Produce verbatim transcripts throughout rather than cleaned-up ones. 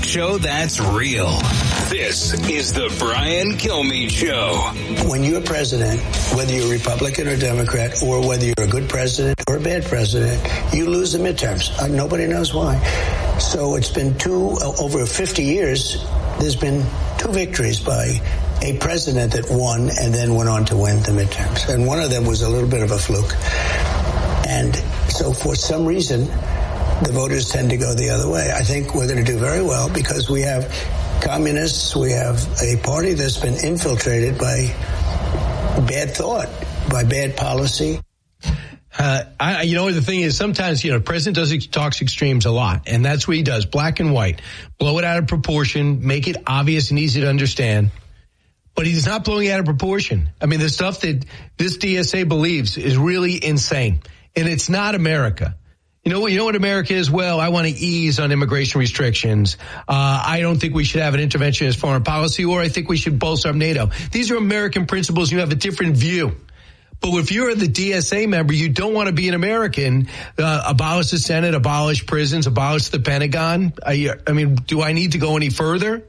show that's real. This is the Brian Kilmeade Show. When you're president, whether you're Republican or Democrat, or whether you're a good president or a bad president, you lose the midterms. Uh, nobody knows why. So it's been two, uh, over fifty years, there's been two victories by a president that won and then went on to win the midterms. And one of them was a little bit of a fluke. And so for some reason, the voters tend to go the other way. I think we're going to do very well because we have communists, we have a party that's been infiltrated by bad thought, by bad policy. Uh, I, you know, the thing is, sometimes, you know, President does talks extremes a lot, and that's what he does, black and white. Blow it out of proportion, make it obvious and easy to understand. But he's not blowing it out of proportion. I mean, the stuff that this D S A believes is really insane, and it's not America. You know what? You know what America is? Well, I want to ease on immigration restrictions. Uh, I don't think we should have an interventionist foreign policy, or I think we should bolster up NATO. These are American principles. You have a different view. But if you're the D S A member, you don't want to be an American. Uh, abolish the Senate, abolish prisons, abolish the Pentagon. I, I mean, do I need to go any further?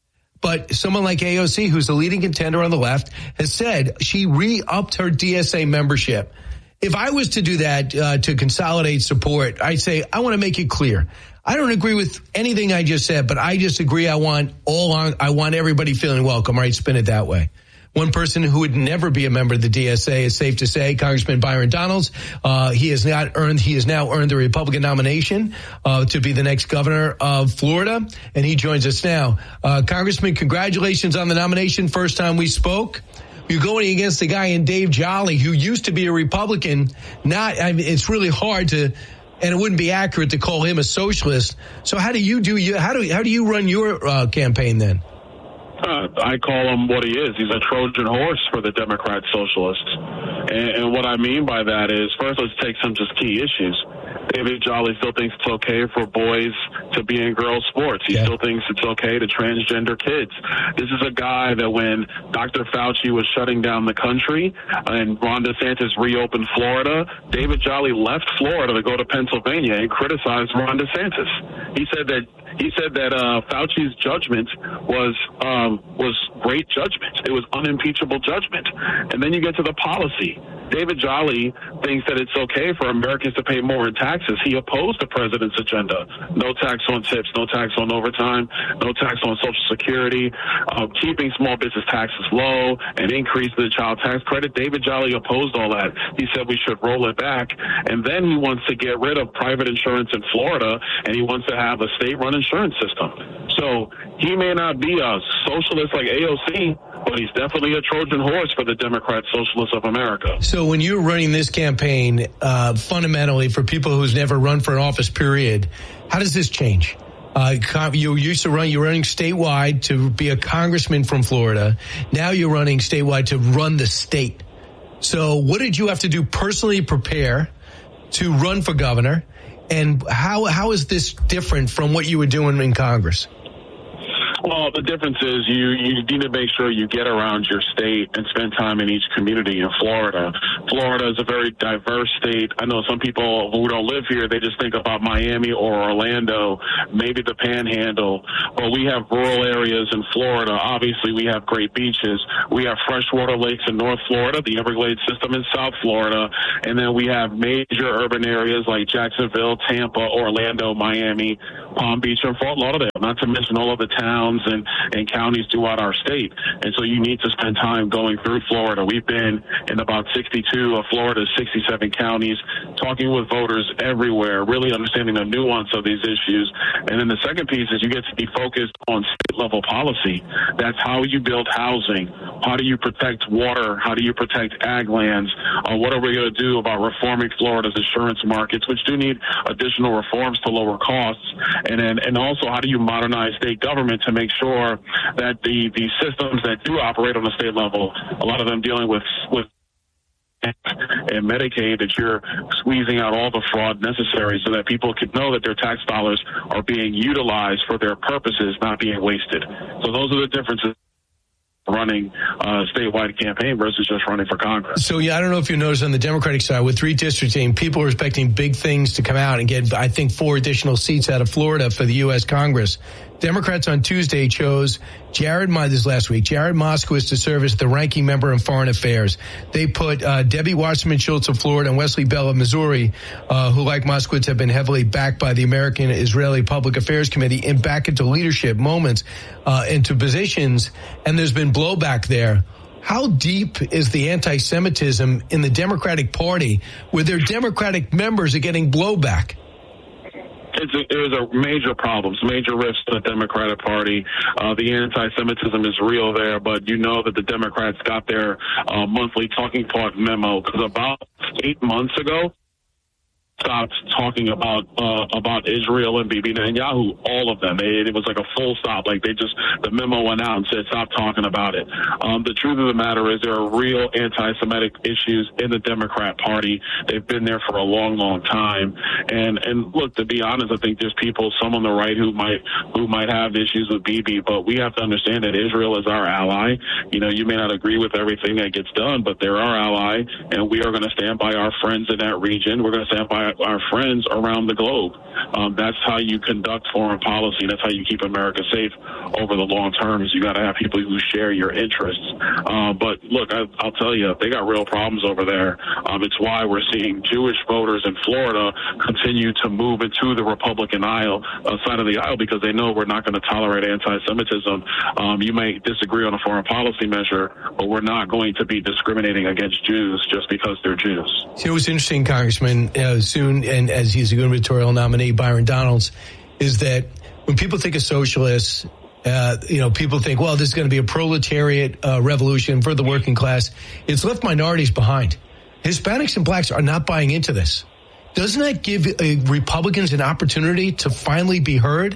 But someone like A O C, who's the leading contender on the left, has said she re-upped her D S A membership. If I was to do that uh, to consolidate support, I'd say I want to make it clear. I don't agree with anything I just said, but I just agree I want all on, I want everybody feeling welcome. All right, spin it that way. One person who would never be a member of the D S A is safe to say, Congressman Byron Donalds. Uh, he has not earned, he has now earned the Republican nomination uh, to be the next governor of Florida, and he joins us now. Uh, Congressman, congratulations on the nomination. First time we spoke. You're going against a guy in Dave Jolly, who used to be a Republican. Not, I mean, it's really hard to, and it wouldn't be accurate to call him a socialist. So how do you do? You how do how do you run your uh, campaign then? Uh, I call him what he is. He's a Trojan horse for the Democrat socialists. And, and what I mean by that is, first, let's take some just key issues. David Jolly still thinks it's okay for boys to be in girls' sports. He yeah. still thinks it's okay to transgender kids. This is a guy that when Doctor Fauci was shutting down the country and Ron DeSantis reopened Florida, David Jolly left Florida to go to Pennsylvania and criticized Ron DeSantis. He said that He said that uh, Fauci's judgment was um, was great judgment. It was unimpeachable judgment. And then you get to the policy. David Jolly thinks that it's okay for Americans to pay more in taxes. He opposed the president's agenda. No tax on tips, no tax on overtime, no tax on Social Security, uh, keeping small business taxes low, and increase the child tax credit. David Jolly opposed all that. He said we should roll it back. And then he wants to get rid of private insurance in Florida, and he wants to have a state-run insurance system. So he may not be a socialist like A O C, but he's definitely a Trojan horse for the Democrat Socialists of America. So when you're running this campaign, uh, fundamentally, for people who's never run for an office, period, how does this change? Uh, you used to run, you're running statewide to be a congressman from Florida. Now you're running statewide to run the state. So what did you have to do personally prepare to run for governor? And how how is this different from what you were doing in Congress? Well, the difference is you, you need to make sure you get around your state and spend time in each community in Florida. Florida is a very diverse state. I know some people who don't live here, they just think about Miami or Orlando, maybe the Panhandle. But we have rural areas in Florida. Obviously, we have great beaches. We have freshwater lakes in North Florida, the Everglades system in South Florida. And then we have major urban areas like Jacksonville, Tampa, Orlando, Miami, Palm Beach, and Fort Lauderdale, not to mention all of the towns and, and counties throughout our state. And so you need to spend time going through Florida. We've been in about sixty-two of Florida's sixty-seven counties, talking with voters everywhere, really understanding the nuance of these issues. And then the second piece is you get to be focused on state-level policy. That's how you build housing. How do you protect water? How do you protect ag lands? Uh, what are we going to do about reforming Florida's insurance markets, which do need additional reforms to lower costs? And then, and also, how do you modernize state government to make sure that the, the systems that do operate on the state level, a lot of them dealing with with and Medicaid, that you're squeezing out all the fraud necessary so that people can know that their tax dollars are being utilized for their purposes, not being wasted. So those are the differences running a statewide campaign versus just running for Congress. So, yeah, I don't know if you noticed on the Democratic side, with redistricting, people are expecting big things to come out and get, I think, four additional seats out of Florida for the U S Congress. Democrats on Tuesday chose Jared, this last week, Jared Moskowitz to serve as the ranking member in Foreign Affairs. They put uh, Debbie Wasserman Schultz of Florida and Wesley Bell of Missouri, uh, who, like Moskowitz, have been heavily backed by the American-Israeli Public Affairs Committee, and back into leadership moments, uh, into positions, and there's been blowback there. How deep is the anti-Semitism in the Democratic Party where their Democratic members are getting blowback? It's a, there's a major problems, major risks to the Democratic Party. Uh, the anti-Semitism is real there, but you know that the Democrats got their uh, monthly talking point memo because about eight months ago, stopped talking about uh, about Israel and Bibi Netanyahu, all of them. It, it was like a full stop. Like they just, the memo went out and said, stop talking about it. Um, the truth of the matter is there are real anti-Semitic issues in the Democrat Party. They've been there for a long, long time. And and look, to be honest, I think there's people, some on the right who might who might have issues with Bibi, but we have to understand that Israel is our ally. You know, you may not agree with everything that gets done, but they're our ally, and we are going to stand by our friends in that region. We're going to stand by our friends around the globe. Um, that's how you conduct foreign policy. That's how you keep America safe over the long term, is you got to have people who share your interests. Uh, but look, I, I'll tell you, they got real problems over there. Um, it's why we're seeing Jewish voters in Florida continue to move into the Republican aisle, uh, side of the aisle, because they know we're not going to tolerate anti-Semitism. Um, you may disagree on a foreign policy measure, but we're not going to be discriminating against Jews just because they're Jews. See, it was interesting, Congressman, uh, soon, and as he's a gubernatorial nominee, Byron Donalds, is that when people think of socialists, uh, you know, people think, well, this is going to be a proletariat uh, revolution for the working class. It's left minorities behind. Hispanics and blacks are not buying into this. Doesn't that give uh, Republicans an opportunity to finally be heard?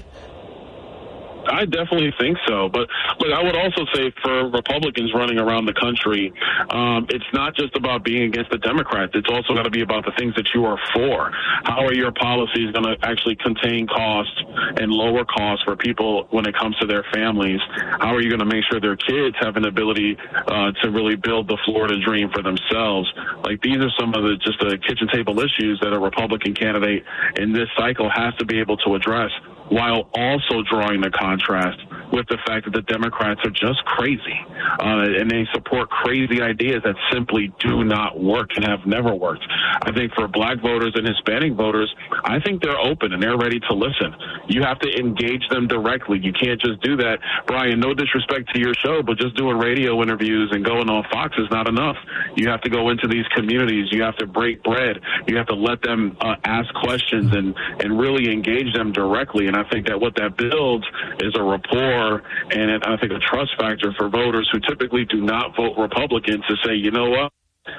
I definitely think so. But look, I would also say for Republicans running around the country, um, it's not just about being against the Democrats. It's also got to be about the things that you are for. How are your policies going to actually contain costs and lower costs for people when it comes to their families? How are you going to make sure their kids have an ability uh, to really build the Florida dream for themselves? Like, these are some of the just the kitchen table issues that a Republican candidate in this cycle has to be able to address, while also drawing the contrast with the fact that the Democrats are just crazy, uh, and they support crazy ideas that simply do not work and have never worked. I think for black voters and Hispanic voters, I think they're open and they're ready to listen. You have to engage them directly. You can't just do that. Brian, no disrespect to your show, but just doing radio interviews and going on Fox is not enough. You have to go into these communities. You have to break bread. You have to let them uh, ask questions and, and really engage them directly. And I think that what that builds is a rapport and I think a trust factor for voters who typically do not vote Republican to say, you know what,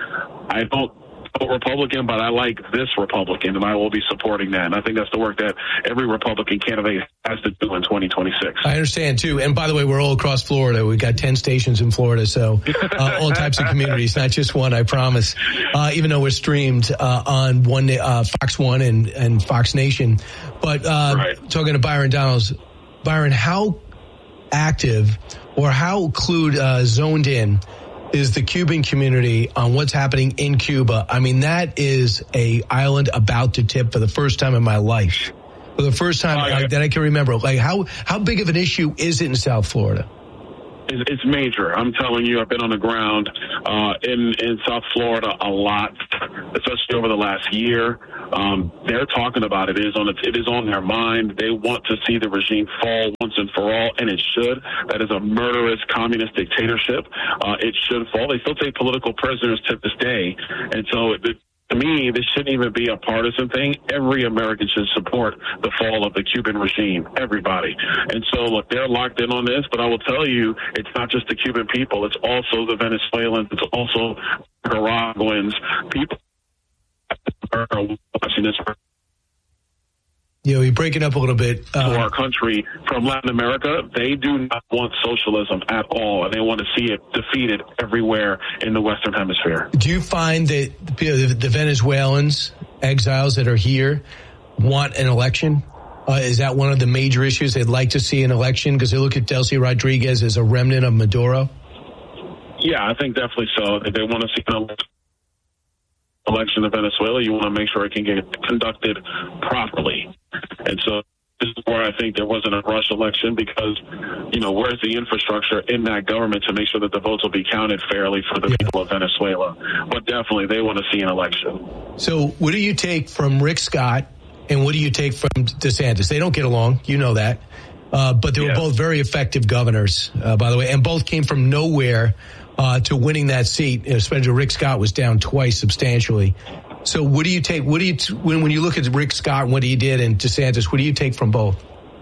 I don't vote Republican, but I like this Republican, and I will be supporting that. And I think that's the work that every Republican candidate has to do in twenty twenty-six. I understand, too. And by the way, we're all across Florida. We've got ten stations in Florida, so uh, all types of communities, not just one, I promise. Uh, even though we're streamed uh, on one uh, Fox One and, and Fox Nation. But uh, right. Talking to Byron Donalds, Byron, how active or how clued, uh, zoned in is the Cuban community on what's happening in Cuba? I mean, that is a island about to tip for the first time in my life. For the first time oh, yeah. I, that I can remember. Like, how, how big of an issue is it in South Florida? It's major. I'm telling you, I've been on the ground uh, in, in South Florida a lot, especially over the last year. Um, they're talking about it. It is on it is on their mind. They want to see the regime fall once and for all, and it should. That is a murderous communist dictatorship. Uh, it should fall. They still take political prisoners to this day, and so it, to me, this shouldn't even be a partisan thing. Every American should support the fall of the Cuban regime. Everybody. And so, look, they're locked in on this, but I will tell you, it's not just the Cuban people. It's also the Venezuelans. It's also Nicaraguans. People are watching this. You know, you're breaking up a little bit. Uh, to our country from Latin America, they do not want socialism at all, and they want to see it defeated everywhere in the Western Hemisphere. Do you find that the Venezuelans, exiles that are here, want an election? Uh, is that one of the major issues? They'd like to see an election because they look at Delcy Rodriguez as a remnant of Maduro? Yeah, I think definitely so. They want to see an election in Venezuela. You want to make sure it can get conducted properly. And so This is where I think there wasn't a rush election because, you know, where's the infrastructure in that government to make sure that the votes will be counted fairly for the yeah. people of Venezuela? But definitely they want to see an election. So what do you take from Rick Scott and what do you take from DeSantis? They don't get along. You know that. Uh, but they were yeah. both very effective governors, uh, by the way, and both came from nowhere uh, to winning that seat. Especially Rick Scott was down twice substantially. So what do you take? What do you t- when when you look at Rick Scott and what he did and DeSantis? What do you take from both?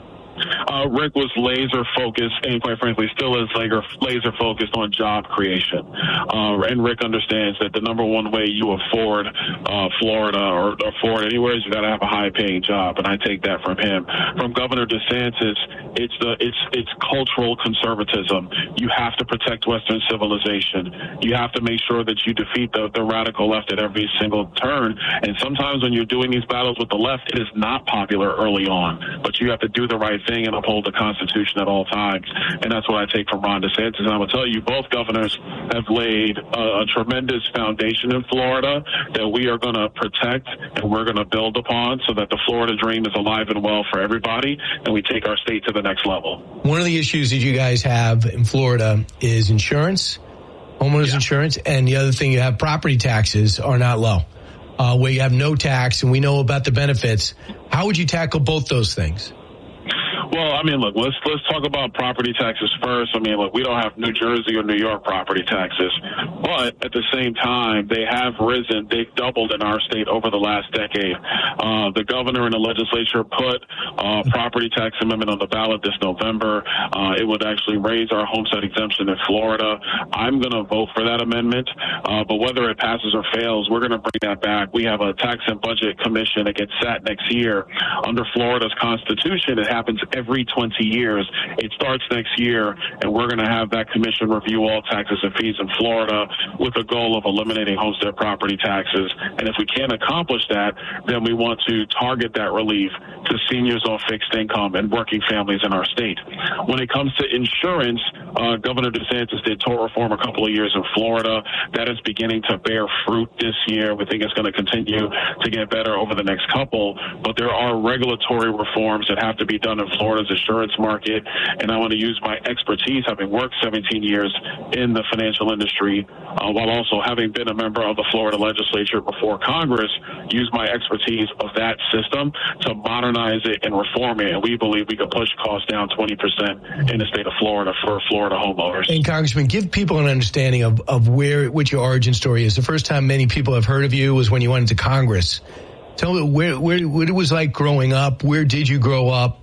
Uh, Rick was laser focused and quite frankly still is laser, laser focused on job creation. Uh, and Rick understands that the number one way you afford uh, Florida or afford anywhere is you got to have a high paying job. And I take that from him. From Governor DeSantis, it's the it's it's cultural conservatism. You have to protect Western civilization. You have to make sure that you defeat the, the radical left at every single turn. And sometimes when you're doing these battles with the left, it is not popular early on, but you have to do the right thing and uphold the Constitution at all times. And that's what I take from Ron DeSantis. And I will tell you, both governors have laid a, a tremendous foundation in Florida that we are going to protect and we're going to build upon so that the Florida dream is alive and well for everybody and we take our state to the next level. One of the issues that you guys have in Florida is insurance, homeowners yeah. insurance, and the other thing you have property taxes are not low, uh, where you have no tax and we know about the benefits. How would you tackle both those things? Well, I mean, look, let's let's talk about property taxes first. I mean, look, we don't have New Jersey or New York property taxes, but at the same time, they have risen. They've doubled in our state over the last decade. Uh, the governor and the legislature put uh, property tax amendment on the ballot this November. Uh, it would actually raise our homestead exemption in Florida. I'm going to vote for that amendment, uh, but whether it passes or fails, we're going to bring that back. We have a tax and budget commission that gets sat next year. Under Florida's Constitution, it happens every twenty years. It starts next year, and we're going to have that commission review all taxes and fees in Florida with the goal of eliminating homestead property taxes. And if we can't accomplish that, then we want to target that relief to seniors on fixed income and working families in our state. When it comes to insurance, uh, Governor DeSantis did tort reform a couple of years in Florida. That is beginning to bear fruit this year. We think it's going to continue to get better over the next couple, but there are regulatory reforms that have to be done in Florida's insurance market, and I want to use my expertise, having worked seventeen years in the financial industry, uh, while also having been a member of the Florida legislature before Congress, use my expertise of that system to modernize it and reform it, and we believe we can push costs down twenty percent in the state of Florida for Florida homeowners. And Congressman, give people an understanding of, of where, what your origin story is. The first time many people have heard of you was when you went into Congress. Tell me where, where, what it was like growing up. Where did you grow up?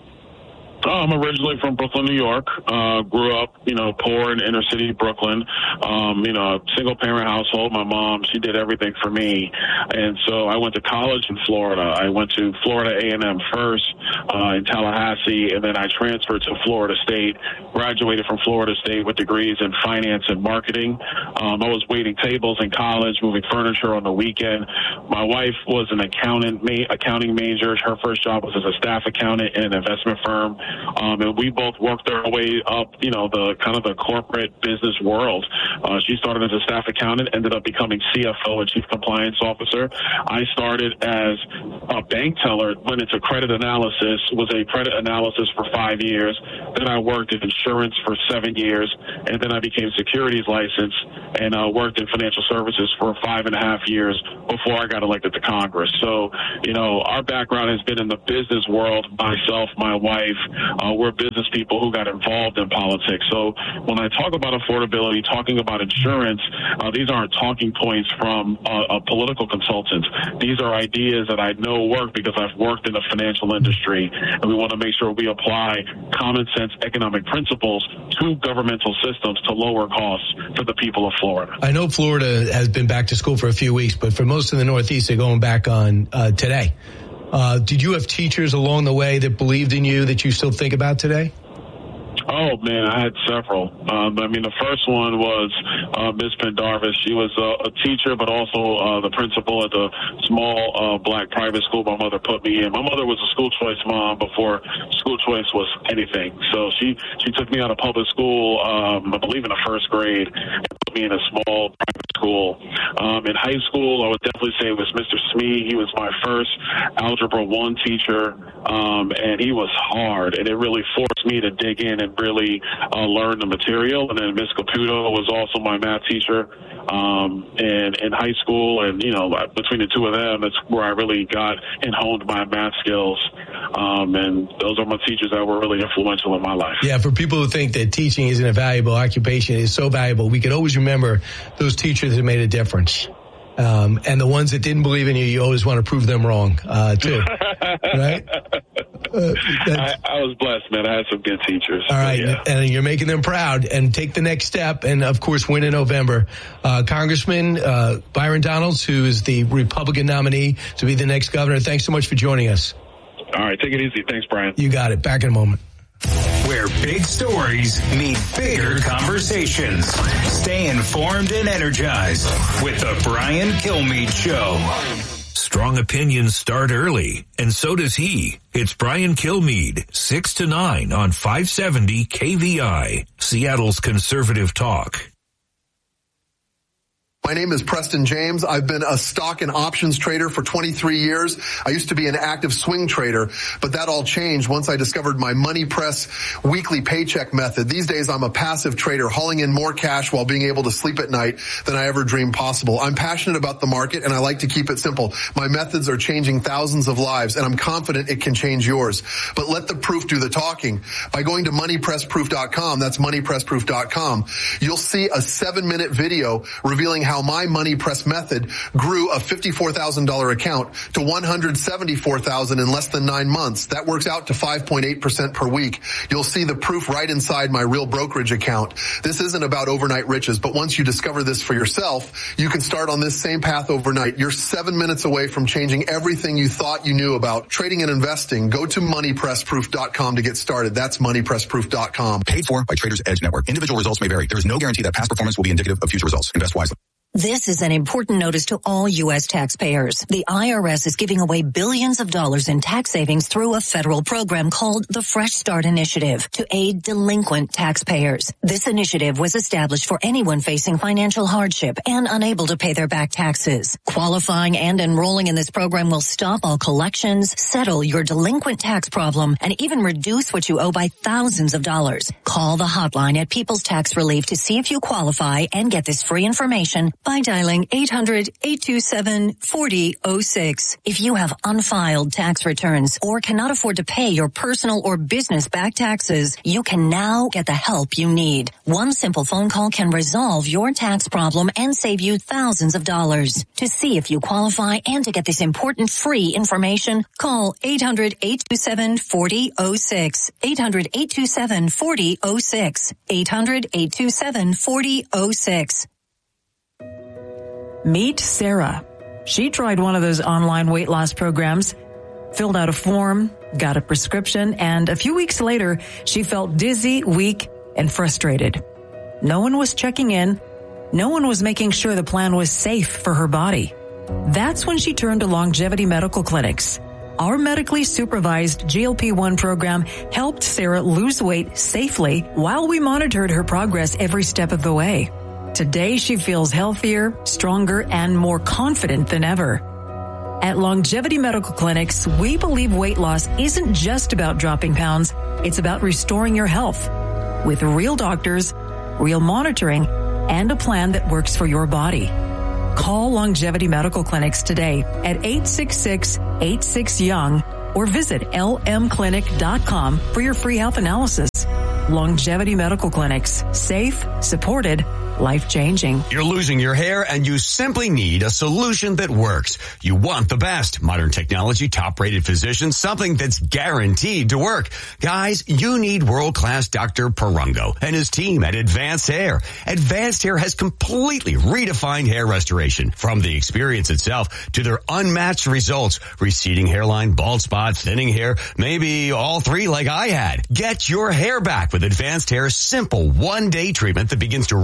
Oh, I'm originally from Brooklyn, New York. Uh, grew up, you know, poor in inner city Brooklyn. Um, you know, single parent household. My mom, she did everything for me. And so I went to college in Florida. I went to Florida A and M first, uh, in Tallahassee, and then I transferred to Florida State, graduated from Florida State with degrees in finance and marketing. Um, I was waiting tables in college, moving furniture on the weekend. My wife was an accountant, ma- accounting major. Her first job was as a staff accountant in an investment firm. Um, and we both worked our way up, you know, the kind of the corporate business world. Uh, she started as a staff accountant, ended up becoming C F O and Chief Compliance Officer. I started as a bank teller, went into credit analysis, was a credit analysis for five years. Then I worked in insurance for seven years, and then I became securities licensed and uh, worked in financial services for five and a half years before I got elected to Congress. So, you know, our background has been in the business world, myself, my wife. Uh, we're business people who got involved in politics. So when I talk about affordability, talking about insurance, uh, these aren't talking points from uh, a political consultant. These are ideas that I know work because I've worked in the financial industry, and we want to make sure we apply common sense economic principles to governmental systems to lower costs for the people of Florida. I know Florida has been back to school for a few weeks, but for most of the Northeast, they're going back on uh, today. Uh, did you have teachers along the way that believed in you that you still think about today? Oh, man, I had several. Um, I mean, the first one was uh, Miz Pendarvis. She was uh, a teacher, but also uh, the principal at the small uh, black private school my mother put me in. My mother was a school choice mom before school choice was anything. So she, she took me out of public school, um, I believe in the first grade, and put me in a small private school school. Um, in high school, I would definitely say it was Mister Smee. He was my first Algebra one teacher, um, and he was hard, and it really forced me to dig in and really uh, learn the material. And then Miz Caputo was also my math teacher um, in, in high school, and, you know, between the two of them, that's where I really got and honed my math skills. Um, and those are my teachers that were really influential in my life. Yeah, for people who think that teaching isn't a valuable occupation, it is so valuable. We could always remember those teachers that made a difference. Um, and the ones that didn't believe in you, you always want to prove them wrong, uh, too. Right? Uh, I, I was blessed, man. I had some good teachers. All right. Yeah. And you're making them proud, and take the next step and, of course, win in November. Uh, Congressman uh, Byron Donalds, who is the Republican nominee to be the next governor, thanks so much for joining us. All right. Take it easy. Thanks, Brian. You got it. Back in a moment. Where big stories meet bigger conversations. Stay informed and energized with the Brian Kilmeade Show. Strong opinions start early, and so does he. It's Brian Kilmeade, six to nine on five seventy K V I, Seattle's conservative talk. My name is Preston James. I've been a stock and options trader for twenty-three years. I used to be an active swing trader, but that all changed once I discovered my Money Press weekly paycheck method. These days, I'm a passive trader, hauling in more cash while being able to sleep at night than I ever dreamed possible. I'm passionate about the market, and I like to keep it simple. My methods are changing thousands of lives, and I'm confident it can change yours. But let the proof do the talking. By going to money press proof dot com, that's money press proof dot com, you'll see a seven-minute video revealing how my Money Press method grew a fifty-four thousand dollars account to one hundred seventy-four thousand dollars in less than nine months. That works out to five point eight percent per week. You'll see the proof right inside my real brokerage account. This isn't about overnight riches, but once you discover this for yourself, you can start on this same path overnight. You're seven minutes away from changing everything you thought you knew about trading and investing. Go to money press proof dot com to get started. That's money press proof dot com. Paid for by Traders Edge Network. Individual results may vary. There is no guarantee that past performance will be indicative of future results. Invest wisely. This is an important notice to all U S taxpayers. The I R S is giving away billions of dollars in tax savings through a federal program called the Fresh Start Initiative to aid delinquent taxpayers. This initiative was established for anyone facing financial hardship and unable to pay their back taxes. Qualifying and enrolling in this program will stop all collections, settle your delinquent tax problem, and even reduce what you owe by thousands of dollars. Call the hotline at People's Tax Relief to see if you qualify and get this free information by dialing eight hundred, eight two seven, four zero zero six. If you have unfiled tax returns or cannot afford to pay your personal or business back taxes, you can now get the help you need. One simple phone call can resolve your tax problem and save you thousands of dollars. To see if you qualify and to get this important free information, call eight hundred, eight two seven, four zero zero six. eight hundred, eight two seven, four zero zero six. eight hundred, eight two seven, four zero zero six. Meet Sarah. She tried one of those online weight loss programs, filled out a form, got a prescription, and a few weeks later, she felt dizzy, weak, and frustrated. No one was checking in. No one was making sure the plan was safe for her body. That's when she turned to Longevity Medical Clinics. Our medically supervised G L P one program helped Sarah lose weight safely while we monitored her progress every step of the way. Today, she feels healthier, stronger, and more confident than ever. At Longevity Medical Clinics, we believe weight loss isn't just about dropping pounds. It's about restoring your health with real doctors, real monitoring, and a plan that works for your body. Call Longevity Medical Clinics today at eight six six, eight six, young or visit L M clinic dot com for your free health analysis. Longevity Medical Clinics. Safe, supported, life-changing. You're losing your hair and you simply need a solution that works. You want the best. Modern technology, top-rated physicians, something that's guaranteed to work. Guys, you need world-class Doctor Perungo and his team at Advanced Hair. Advanced Hair has completely redefined hair restoration. From the experience itself to their unmatched results. Receding hairline, bald spots, thinning hair, maybe all three like I had. Get your hair back with Advanced Hair's simple one-day treatment that begins to regrow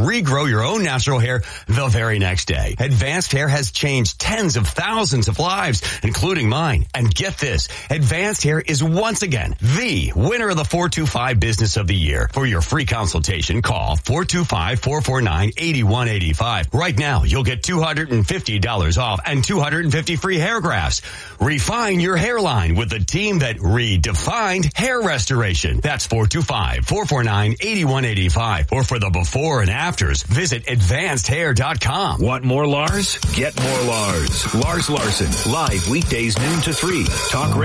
grow your own natural hair the very next day. Advanced Hair has changed tens of thousands of lives, including mine. And get this, Advanced Hair is once again the winner of the four two five Business of the Year. For your free consultation, call four two five, four four nine, eight one eight five. Right now, you'll get two hundred fifty dollars off and two hundred fifty free hair grafts. Refine your hairline with the team that redefined hair restoration. That's four two five, four four nine, eight one eight five. Or for the before and afters, visit advanced hair dot com. Want more Lars? Get more Lars. Lars Larson, live weekdays noon to three. Talk Radio.